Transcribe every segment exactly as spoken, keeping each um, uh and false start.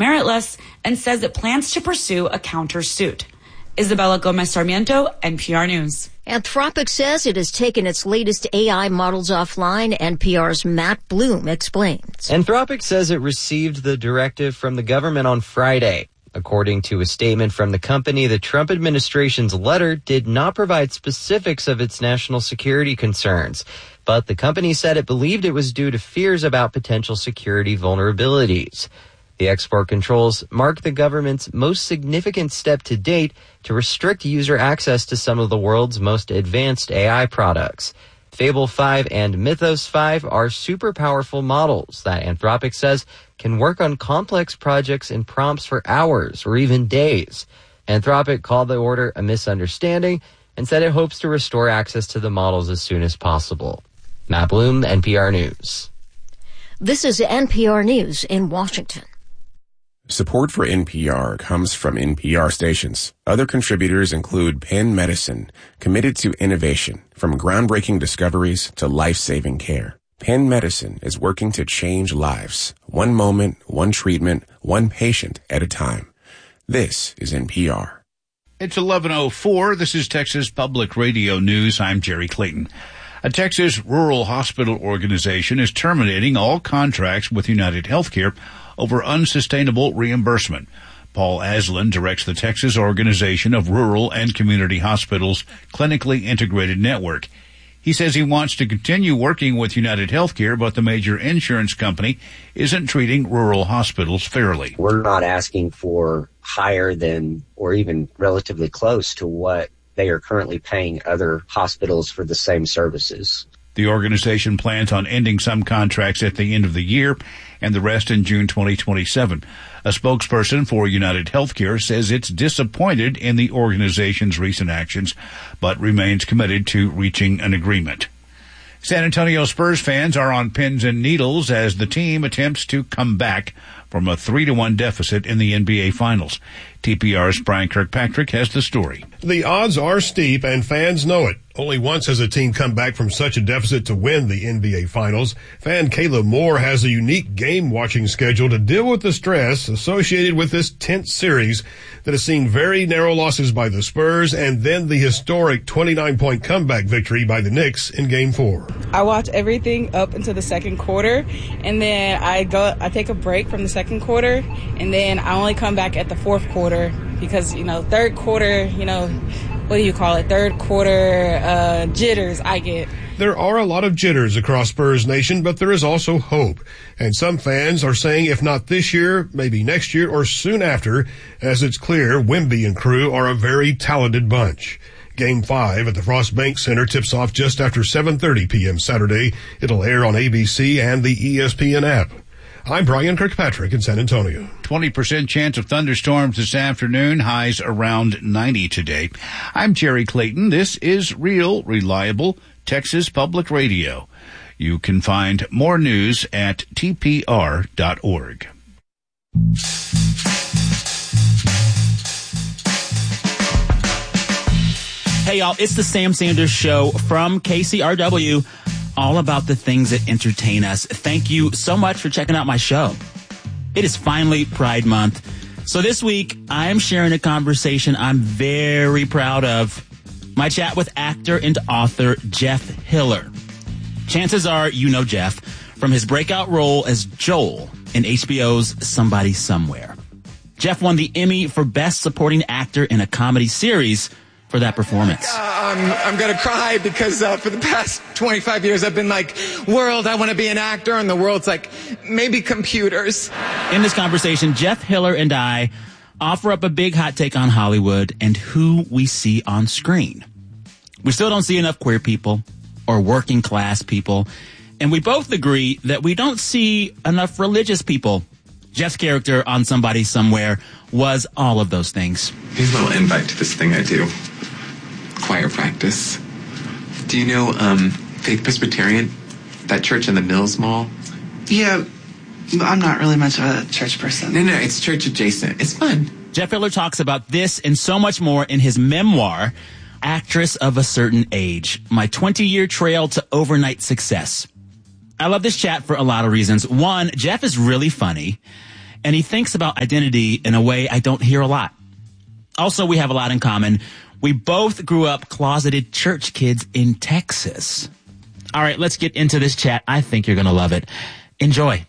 meritless and says it plans to pursue a countersuit. Isabella Gomez Sarmiento, N P R News. Anthropic says it has taken its latest A I models offline. N P R's Matt Bloom explains. Anthropic says it received the directive from the government on Friday. According to a statement from the company, the Trump administration's letter did not provide specifics of its national security concerns, but the company said it believed it was due to fears about potential security vulnerabilities. The export controls mark the government's most significant step to date to restrict user access to some of the world's most advanced A I products. Fable five and Mythos five are super powerful models that Anthropic says can work on complex projects in prompts for hours or even days. Anthropic called the order a misunderstanding and said it hopes to restore access to the models as soon as possible. Matt Bloom, N P R News. This is N P R News in Washington. Support for N P R comes from N P R stations. Other contributors include Penn Medicine, committed to innovation, from groundbreaking discoveries to life-saving care. Penn Medicine is working to change lives, one moment, one treatment, one patient at a time. This is N P R. It's eleven oh four. This is Texas Public Radio News. I'm Jerry Clayton. A Texas rural hospital organization is terminating all contracts with United Healthcare over unsustainable reimbursement. Paul Aslan directs the Texas Organization of Rural and Community Hospitals Clinically Integrated Network. He says he wants to continue working with United Healthcare, but the major insurance company isn't treating rural hospitals fairly. We're not asking for higher than or even relatively close to what they are currently paying other hospitals for the same services. The organization plans on ending some contracts at the end of the year and the rest in June twenty twenty-seven. A spokesperson for United Healthcare says it's disappointed in the organization's recent actions, but remains committed to reaching an agreement. San Antonio Spurs fans are on pins and needles as the team attempts to come back from a three to one deficit in the N B A Finals. T P R's Brian Kirkpatrick has the story. The odds are steep, and fans know it. Only once has a team come back from such a deficit to win the N B A Finals. Fan Kayla Moore has a unique game-watching schedule to deal with the stress associated with this tense series that has seen very narrow losses by the Spurs and then the historic twenty-nine point comeback victory by the Knicks in Game four. I watch everything up until the second quarter, and then I go. I take a break from the second quarter, and then I only come back at the fourth quarter because, you know, third quarter, you know, what do you call it? Third quarter uh, jitters I get. There are a lot of jitters across Spurs Nation, but there is also hope. And some fans are saying if not this year, maybe next year or soon after, as it's clear Wemby and crew are a very talented bunch. Game five at the Frost Bank Center tips off just after seven thirty p.m. Saturday. It'll air on A B C and the E S P N app. I'm Brian Kirkpatrick in San Antonio. twenty percent chance of thunderstorms this afternoon, highs around ninety today. I'm Jerry Clayton. This is Real, Reliable Texas Public Radio. You can find more news at T P R dot org. Hey, y'all, it's the Sam Sanders Show from K C R W. All about the things that entertain us. Thank you so much for checking out my show. It is finally Pride Month. So this week, I'm sharing a conversation I'm very proud of. My chat with actor and author Jeff Hiller. Chances are you know Jeff from his breakout role as Joel in H B O's Somebody Somewhere. Jeff won the Emmy for Best Supporting Actor in a Comedy Series for that performance. Uh, I'm, I'm going to cry because uh, for the past twenty-five years I've been like, world, I want to be an actor, and the world's like, maybe computers. In this conversation, Jeff Hiller and I offer up a big hot take on Hollywood and who we see on screen. We still don't see enough queer people or working class people, and we both agree that we don't see enough religious people. Jeff's character on Somebody Somewhere was all of those things. Here's a little invite to this thing I do. Choir practice. Do you know um, Faith Presbyterian? That church in the Mills Mall? Yeah, I'm not really much of a church person. No, no, it's church adjacent. It's fun. Jeff Hiller talks about this and so much more in his memoir, Actress of a Certain Age, My twenty-Year Trail to Overnight Success. I love this chat for a lot of reasons. One, Jeff is really funny. and he thinks about identity in a way I don't hear a lot. Also, we have a lot in common. We both grew up closeted church kids in Texas. All right, let's get into this chat. I think you're going to love it. Enjoy.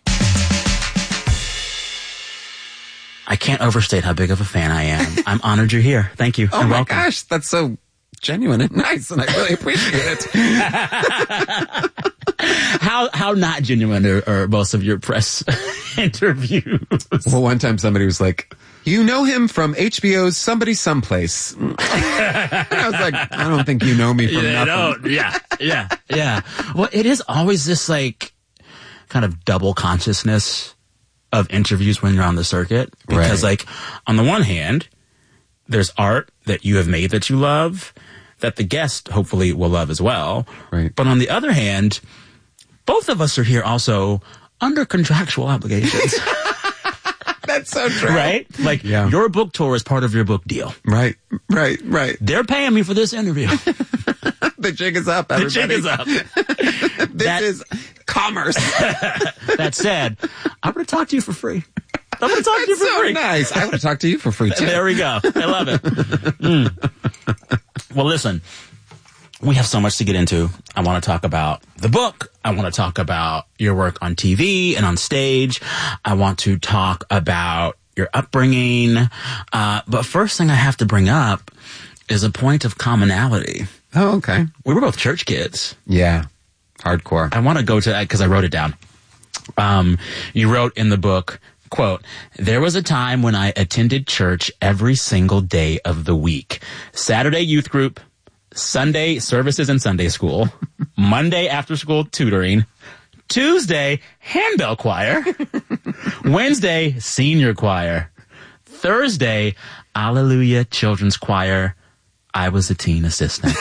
I can't overstate how big of a fan I am. I'm honored you're here. Thank you. Oh and my welcome. gosh, that's so genuine and nice, and I really appreciate it. how how not genuine are, are most of your press interviews? Well, one time somebody was like, "You know him from H B O's Somebody Someplace." And I was like, "I don't think you know me from yeah, nothing." No, yeah, yeah, yeah. Well, it is always this like kind of double consciousness of interviews when you're on the circuit. Because Right. like on the one hand, there's art that you have made that you love that the guest hopefully will love as well. Right. But on the other hand, both of us are here also under contractual obligations. That's so true. Right? Like Yeah. your book tour is part of your book deal. Right, right, right. They're paying me for this interview. The jig is up, The everybody. jig is up. This That- is commerce. That said, I'm going to talk to you for free. I'm going to talk to you That's for so free. nice. I want to talk to you for free, too. There we go. I love it. Mm. Well, listen, we have so much to get into. I want to talk about the book. I want to talk about your work on T V and on stage. I want to talk about your upbringing. Uh, but first thing I have to bring up is a point of commonality. Oh, okay. We were both church kids. Yeah. Hardcore. I want to go to that because I wrote it down. Um, you wrote in the book, quote, "There was a time when I attended church every single day of the week. Saturday youth group, Sunday services in Sunday school, Monday after school tutoring, Tuesday handbell choir, Wednesday senior choir, Thursday Alleluia children's choir. I was a teen assistant."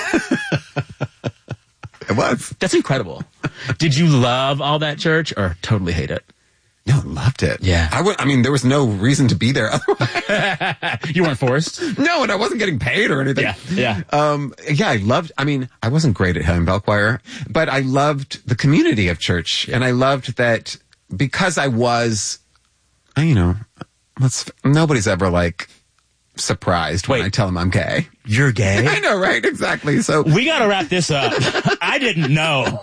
It was. That's incredible. Did you love all that church or totally hate it? No, loved it. Yeah. I would, I mean, there was no reason to be there otherwise. You weren't forced? No, and I wasn't getting paid or anything. Yeah, yeah. Um, yeah, I loved, I mean, I wasn't great at handbell choir, but I loved the community of church. And I loved that because I was, I, you know, let's, nobody's ever like surprised when Wait. I tell them I'm gay. You're gay? I know, right? Exactly. So, We got to wrap this up. I didn't know.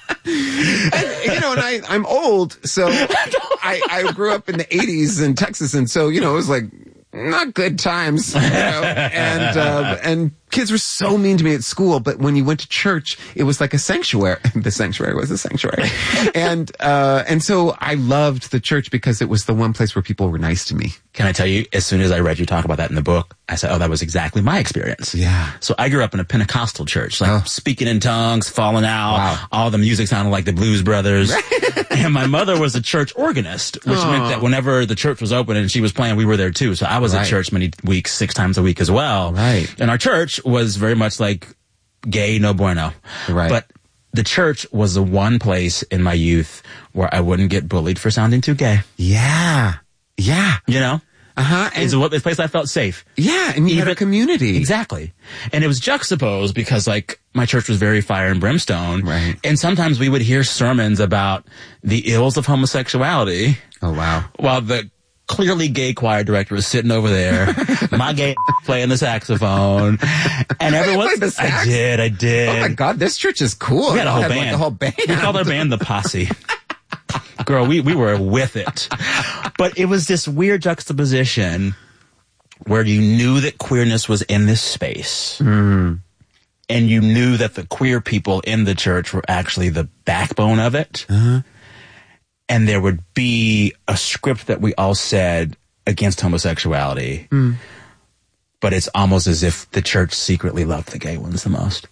and, you know, and I, I'm old, so I, I grew up in the eighties in Texas, and so, you know, it was like not good times, you know, and, uh, and kids were so mean to me at school, but when you went to church, it was like a sanctuary. The sanctuary was a sanctuary. and, uh, and so I loved the church because it was the one place where people were nice to me. Can I tell you, as soon as I read you talk about that in the book, I said, oh, that was exactly my experience. Yeah. So I grew up in a Pentecostal church, like Oh. speaking in tongues, falling out. Wow. All the music sounded like the Blues Brothers. And my mother was a church organist, which Oh. meant that whenever the church was open and she was playing, we were there too. So I was Right. at church many weeks, six times a week as well. Right. And our church was very much like gay, no bueno. Right. But the church was the one place in my youth where I wouldn't get bullied for sounding too gay. Yeah. Yeah. You know? Uh-huh. It's And, a this place I felt safe. yeah, and you had a Even- community. Exactly. And it was juxtaposed because like my church was very fire and brimstone. Right. And sometimes we would hear sermons about the ills of homosexuality Oh, wow. while the clearly gay choir director was sitting over there, my gay playing the saxophone. And everyone, played the sax? I did, I did. Oh my God, this church is cool. We had a whole It band. Like a whole band. We called our band the Posse. Girl, we, we were with it. But it was this weird juxtaposition where you knew that queerness was in this space. Mm. And you knew that the queer people in the church were actually the backbone of it. Uh-huh. And there would be a script that we all said against homosexuality. Mm. But it's almost as if the church secretly loved the gay ones the most.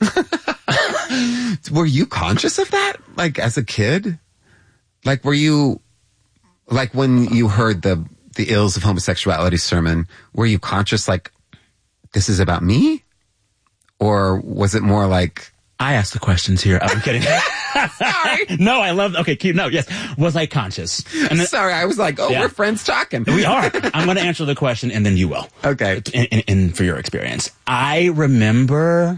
Were you conscious of that? Like as a kid? Like were you, like when you heard the, the ills of homosexuality sermon, were you conscious like, this is about me? Or was it more like, I asked the questions here. I'm kidding. sorry, No, I love, okay, keep, no, yes. Was I conscious? And then, sorry, I was like, oh, Yeah. we're friends talking. we are. I'm going to answer the question and then you will. Okay. In, in, in for your experience. I remember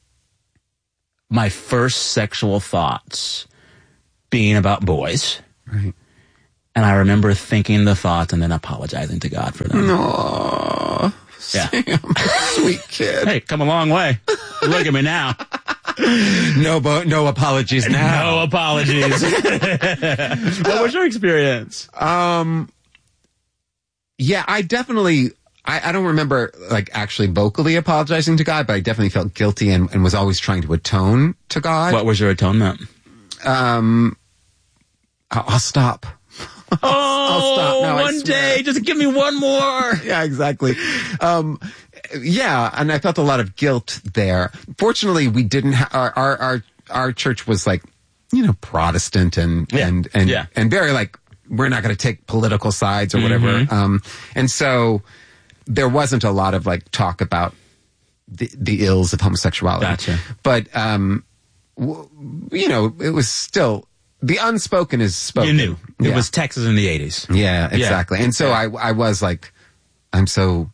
my first sexual thoughts being about boys. Right. And I remember thinking the thoughts and then apologizing to God for them. No, yeah. Sam, sweet kid. Hey, come a long way. Look at me now. No, bo- no apologies now. No apologies. What was your experience? Um, yeah, I definitely, I, I don't remember like actually vocally apologizing to God, but I definitely felt guilty and, and was always trying to atone to God. What was your atonement? Um, I'll, I'll stop. Oh, I'll stop now, one day, just give me one more. Yeah, exactly. Um, yeah, and I felt a lot of guilt there. Fortunately, we didn't. Ha- our, our our our church was like, you know, Protestant and yeah. and and yeah. and very like, we're not going to take political sides or whatever. Mm-hmm. Um, and so there wasn't a lot of like talk about the the ills of homosexuality. Gotcha. But um, w- you know, it was still. The unspoken is spoken. You knew. It yeah. was Texas in the eighties. Yeah, exactly. Yeah. And so I, I was like, I'm so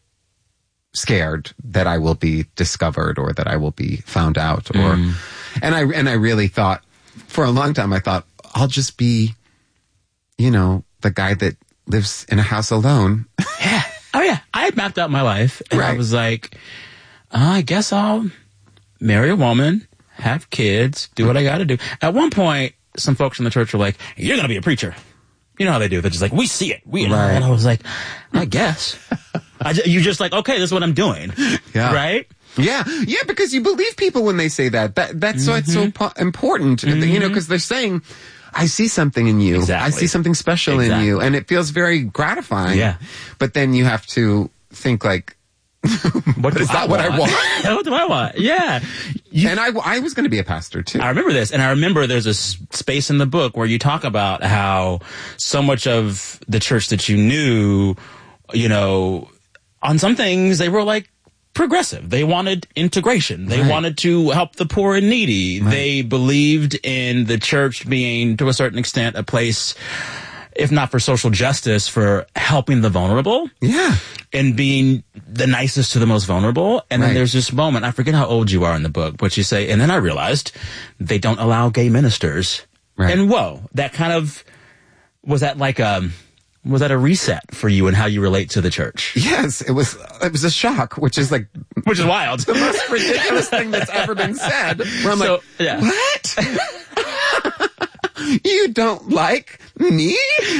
scared that I will be discovered or that I will be found out. Or, Mm. and I, and I really thought, for a long time, I thought, I'll just be, you know, the guy that lives in a house alone. Yeah. Oh, yeah. I had mapped out my life. And Right. I was like, uh, I guess I'll marry a woman, have kids, do what I got to do. At one point, some folks in the church were like, you're going to be a preacher. You know how they do. They're just like, we see it. We, Right. And I was like, I guess. I ju- you're just like, okay, this is what I'm doing. Yeah. Right? Yeah, yeah, because you believe people when they say that. That that's why it's so po- important, Mm-hmm. you know, because they're saying, "I see something in you. Exactly. I see something special Exactly. in you," and it feels very gratifying. Yeah. But then you have to think like, What do is that what I want? What do I want? Yeah. You- and I, I was going to be a pastor too. I remember this, and I remember there's a s- space in the book where you talk about how so much of the church that you knew, you know, on some things they were like progressive. They wanted integration. They Right. wanted to help the poor and needy. Right. They believed in the church being, to a certain extent, a place, if not for social justice, for helping the vulnerable. Yeah. And being the nicest to the most vulnerable. And then Right. there's this moment, I forget how old you are in the book, but you say, and then I realized they don't allow gay ministers. Right. And whoa, that kind of, was that like a, was that a reset for you and how you relate to the church? Yes, it was. It was a shock, which is like, Which is wild. the most ridiculous thing that's ever been said. Where I'm So, like, yeah. what? You don't like me?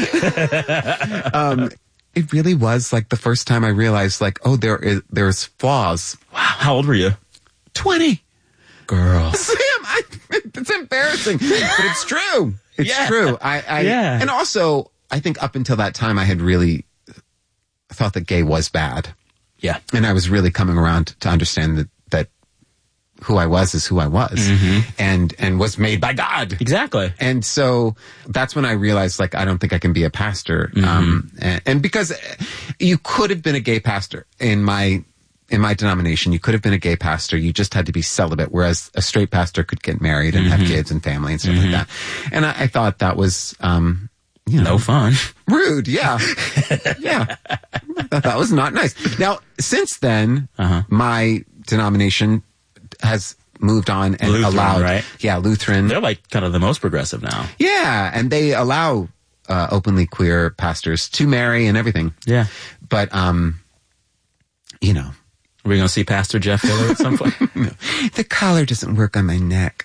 um, it really was like the first time I realized, like, oh, there is there's flaws. Wow. How old were you? Twenty. Girl. Sam, I, it's embarrassing, but it's true. It's Yeah. true. I, I Yeah. and also I think up until that time I had really thought that gay was bad, Yeah. and I was really coming around to understand that that who I was is who I was, Mm-hmm. and and was made by God. Exactly. And so that's when I realized, like, I don't think I can be a pastor. Mm-hmm. Um, and, and because you could have been a gay pastor in my, in my denomination, you could have been a gay pastor. You just had to be celibate, whereas a straight pastor could get married and Mm-hmm. have kids and family and stuff like that. And I, I thought that was, um, you know, No fun. rude. Yeah. Yeah. I thought that was not nice. Now, since then, Uh-huh. my denomination has moved on and Lutheran, allowed, right? yeah, Lutheran. They're like kind of the most progressive now. Yeah, and they allow uh, openly queer pastors to marry and everything. Yeah. But, um, you know, Are we going to see Pastor Jeff Hiller at some point? the collar doesn't work on my neck.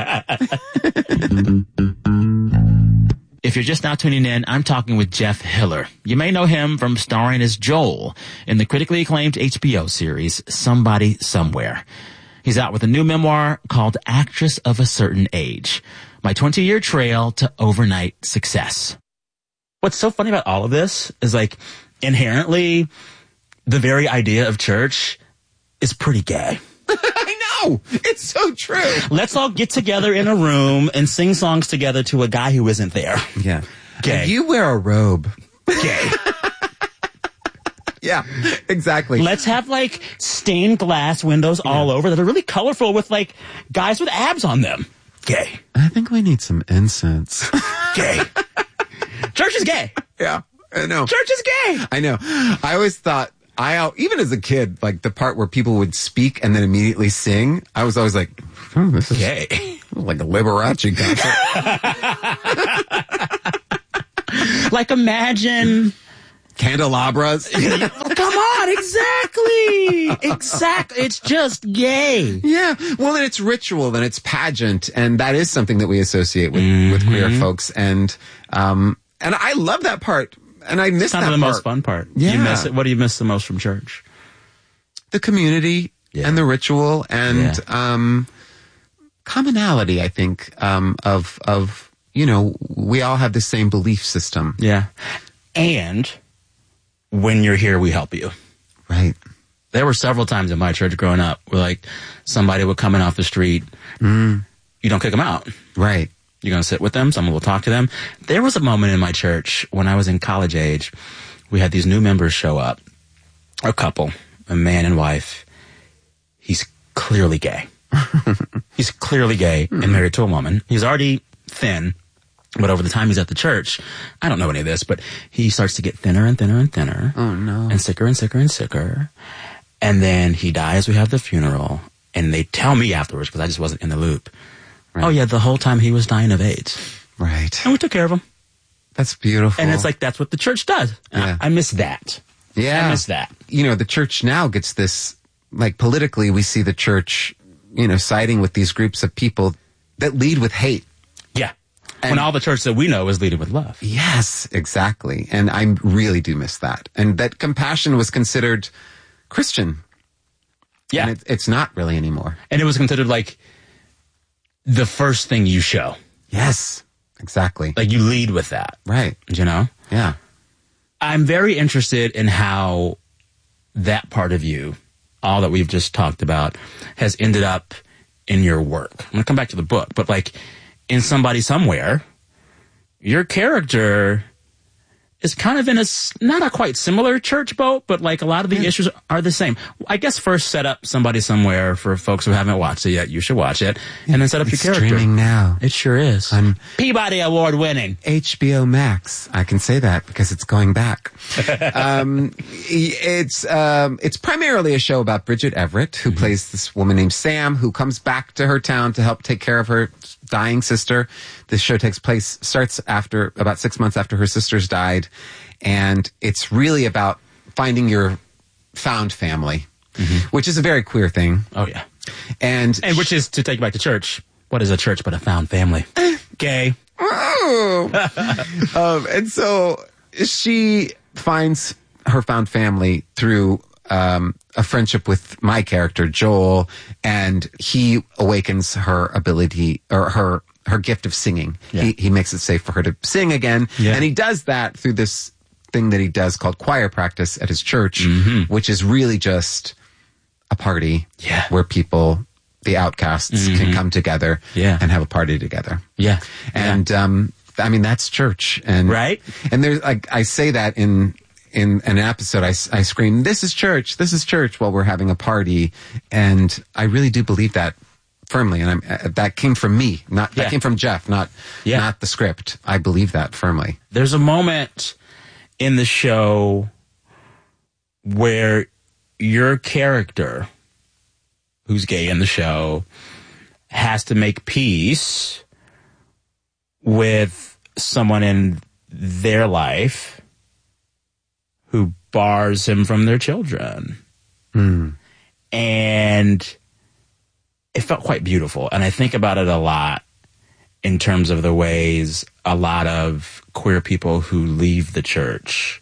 If you're just now tuning in, I'm talking with Jeff Hiller. You may know him from starring as Joel in the critically acclaimed H B O series Somebody Somewhere. He's out with a new memoir called Actress of a Certain Age, my twenty-year trail to overnight success. What's so funny about all of this is, like, inherently, the very idea of church is pretty gay. I know! It's so true! Let's all get together in a room and sing songs together to a guy who isn't there. Yeah. Gay. And you wear a robe. Gay. Yeah, exactly. Let's have, like, stained glass windows all over that are really colorful with, like, guys with abs on them. Gay. I think we need some incense. Gay. Church is gay. Yeah, I know. Church is gay. I know. I always thought, I al- even as a kid, like the part where people would speak and then immediately sing, I was always like, hmm, this is Gay. like a Liberace concert. Like, imagine candelabras. Come on, exactly. Exactly. It's just gay. Yeah. Well, and it's ritual and it's pageant. And that is something that we associate with, mm-hmm. with queer folks. And, um, and I love that part. And I miss it's kind that of the part. most fun part. Yeah. You miss it. What do you miss the most from church? The community yeah. and the ritual and, yeah. um, commonality, I think, um, of, of, you know, we all have the same belief system. Yeah. And when you're here, we help you. Right. There were several times in my church growing up where, like, somebody would come in off the street. Mm. You don't kick them out. Right. You're going to sit with them. Someone will talk to them. There was a moment in my church when I was in college age. We had these new members show up. A couple, a man and wife. He's clearly gay. He's clearly gay mm. and married to a woman. He's already thin, but over the time he's at the church, I don't know any of this, but he starts to get thinner and thinner and thinner. Oh, no. And sicker and sicker and sicker. And then he dies. We have the funeral. And they tell me afterwards, because I just wasn't in the loop. Right. Oh, yeah, the whole time he was dying of AIDS. Right. And we took care of him. That's beautiful. And it's like, that's what the church does. Yeah. I, I miss that. Yeah. I miss that. You know, the church now gets this, like, politically, we see the church, you know, siding with these groups of people that lead with hate. Yeah. And when all the church that we know is leading with love. Yes, exactly. And I really do miss that. And that compassion was considered Christian. Yeah. And it, it's not really anymore. And it was considered like the first thing you show. Yes, exactly. Like you lead with that. Right. You know? Yeah. I'm very interested in how that part of you, all that we've just talked about, has ended up in your work. I'm going to come back to the book, but like in Somebody Somewhere, your character is kind of in a, not a quite similar church boat, but like a lot of the yeah. issues are the same. I guess first set up Somebody Somewhere for folks who haven't watched it yet. You should watch it. And then set up it's your character. Streaming now. It sure is. On Peabody Award winning. H B O Max. I can say that because it's going back. um, it's, um, it's primarily a show about Bridget Everett, who mm-hmm. plays this woman named Sam, who comes back to her town to help take care of her dying sister. This show takes place, starts after, about six months after her sister's died. And it's really about finding your found family, mm-hmm. which is a very queer thing. Oh, yeah. And, and which is, to take back to church, what is a church but a found family? Gay. Oh. um, and so she finds her found family through um, a friendship with my character, Joel, and he awakens her ability, or her her gift of singing. Yeah. He, he makes it safe for her to sing again. Yeah. And he does that through this thing that he does called choir practice at his church, mm-hmm. which is really just a party yeah. where people, the outcasts, mm-hmm. can come together yeah. and have a party together. Yeah. And, yeah. um, I mean, that's church. And, right. And there's, like, I say that in, in an episode, I, I scream, "This is church, this is church," while we're having a party. And I really do believe that firmly. And I'm, uh, that came from me, not, yeah. that came from Jeff, not, yeah. not the script. I believe that firmly. There's a moment in the show where your character, who's gay in the show, has to make peace with someone in their life who bars him from their children. Mm. And it felt quite beautiful. And I think about it a lot in terms of the ways a lot of queer people who leave the church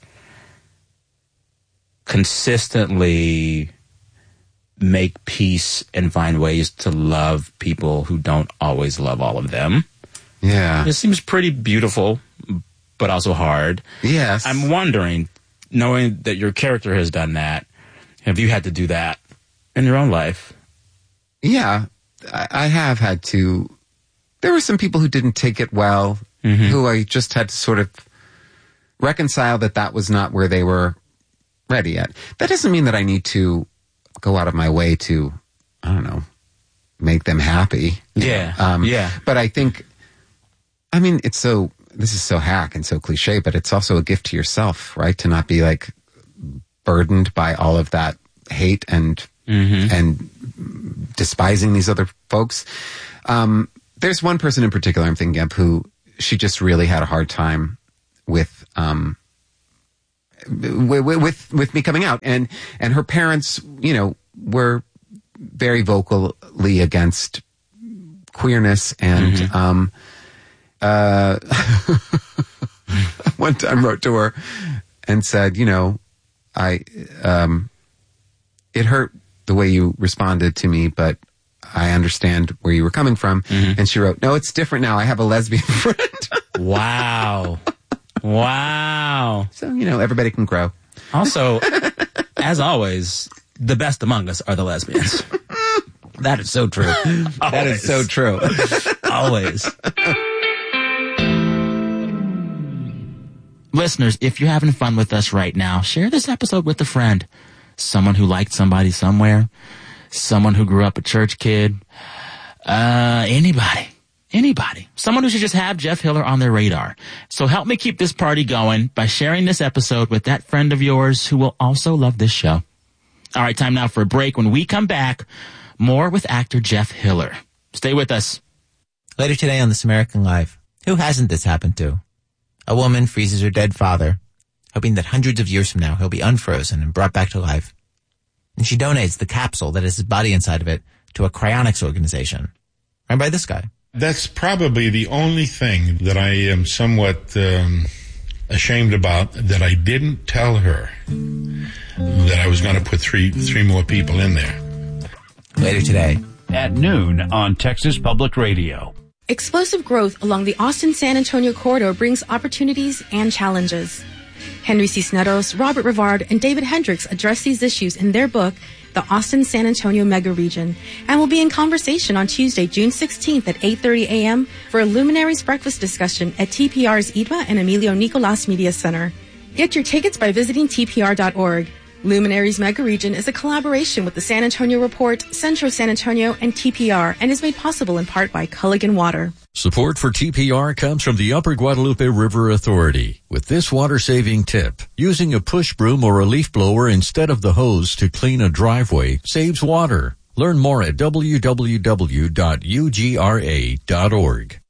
consistently make peace and find ways to love people who don't always love all of them. Yeah. It seems pretty beautiful, but also hard. Yes. I'm wondering, knowing that your character has done that, have you had to do that in your own life? Yeah, I, I have had to. There were some people who didn't take it well, mm-hmm. who I just had to sort of reconcile that that was not where they were ready yet. That doesn't mean that I need to go out of my way to, I don't know, make them happy. Yeah, um, yeah. But I think, I mean, it's so, this is so hack and so cliche, but it's also a gift to yourself, right? To not be like burdened by all of that hate and mm-hmm. and despising these other folks. Um, there's one person in particular I'm thinking of who, she just really had a hard time with um with with, with me coming out, and and her parents, you know, were very vocally against queerness, and mm-hmm. um uh one time wrote to her and said, you know, I um it hurt the way you responded to me, but I understand where you were coming from. Mm-hmm. And she wrote, no, it's different now. I have a lesbian friend. Wow. Wow. So, you know, everybody can grow. Also, as always, the best among us are the lesbians. That is so true. That is so true. Always. Listeners, if you're having fun with us right now, share this episode with a friend. Someone who liked somebody somewhere. Someone who grew up a church kid. Uh, anybody. Anybody. Someone who should just have Jeff Hiller on their radar. So help me keep this party going by sharing this episode with that friend of yours who will also love this show. All right, time now for a break. When we come back, more with actor Jeff Hiller. Stay with us. Later today on This American Life, who hasn't this happened to? A woman freezes her dead father, hoping that hundreds of years from now he'll be unfrozen and brought back to life. And she donates the capsule that has his body inside of it to a cryonics organization, run by this guy. That's probably the only thing that I am somewhat um, ashamed about, that I didn't tell her that I was going to put three three more people in there. Later today. At noon on Texas Public Radio. Explosive growth along the Austin-San Antonio corridor brings opportunities and challenges. Henry Cisneros, Robert Rivard, and David Hendricks address these issues in their book, The Austin-San Antonio Mega Region, and will be in conversation on Tuesday, June sixteenth at eight thirty a.m. for a Luminaries breakfast discussion at T P R's I D M A and Emilio Nicolas Media Center. Get your tickets by visiting T P R dot org. Luminaries Mega Region is a collaboration with the San Antonio Report, Centro San Antonio, and T P R, and is made possible in part by Culligan Water. Support for T P R comes from the Upper Guadalupe River Authority with this water-saving tip. Using a push broom or a leaf blower instead of the hose to clean a driveway saves water. Learn more at w w w dot u g r a dot org.